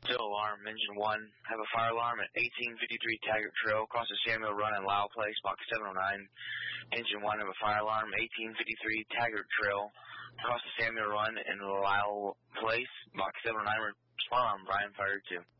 Still alarm, engine 1. Have a fire alarm at 1853 Taggart Trail, across the Samuel Run in Lyle Place, box 709. Engine 1, have a fire alarm, 1853 Taggart Trail, across the Samuel Run in Lyle Place, box 709. Respond, Brian, fire 2.